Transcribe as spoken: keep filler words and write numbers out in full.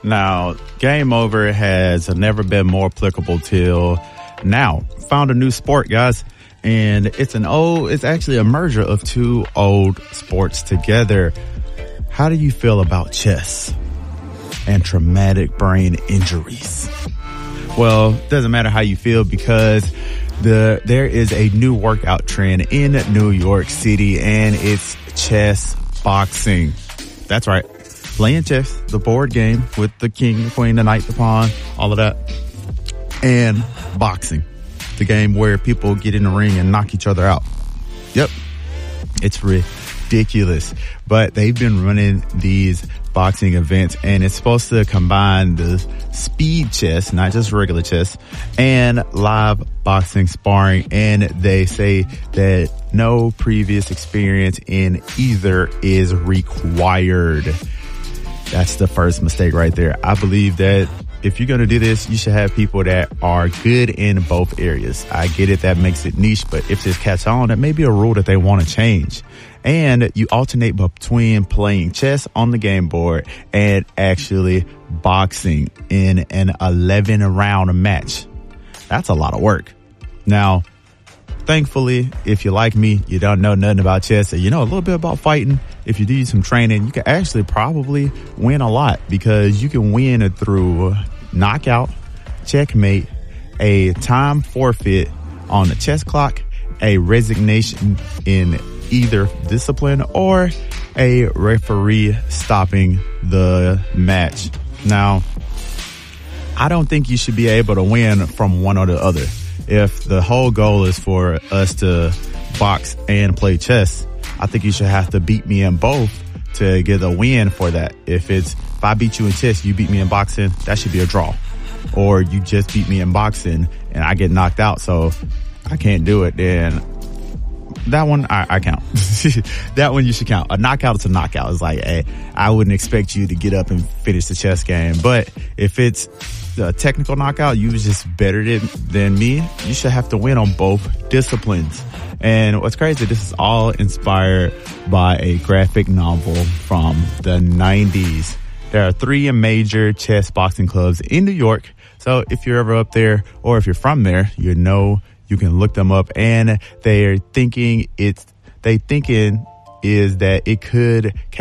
Now, game over has never been more applicable till now. Found a new sport, guys. And it's an old, it's actually a merger of two old sports together. How do you feel about chess and traumatic brain injuries? Well, it doesn't matter how you feel because the there is a new workout trend in New York City, and it's chess boxing. That's right. Playing chess, the board game with the king, the queen, the knight, the pawn, all of that. And boxing, the game where people get in the ring and knock each other out. Yep. It's ridiculous. But they've been running these boxing events, and it's supposed to combine the speed chess, not just regular chess, and live boxing sparring. And they say that no previous experience in either is required. That's the first mistake right there. I believe that if you're going to do this, you should have people that are good in both areas. I get it. That makes it niche. But if this catch on, that may be a rule that they want to change. And you alternate between playing chess on the game board and actually boxing in an eleven round match. That's a lot of work. Now, thankfully, if you're like me, you don't know nothing about chess and you know a little bit about fighting. If you do some training, you can actually probably win a lot because you can win through knockout, checkmate, a time forfeit on the chess clock, a resignation in either discipline, or a referee stopping the match. Now, I don't think you should be able to win from one or the other. If the whole goal is for us to box and play chess, I think you should have to beat me in both to get a win for that. If it's, if I beat you in chess, you beat me in boxing, that should be a draw. Or you just beat me in boxing and I get knocked out, so I can't do it, then that one, I, I count. That one you should count. A knockout is a knockout. It's like, hey, I wouldn't expect you to get up and finish the chess game. But if it's the technical knockout, you was just better than, than me, you should have to win on both disciplines. And what's crazy, this is all inspired by a graphic novel from the nineties. There are three major chess boxing clubs in New York. So if you're ever up there, or if you're from there, you know you can look them up, and they're thinking it's, they thinking is that it could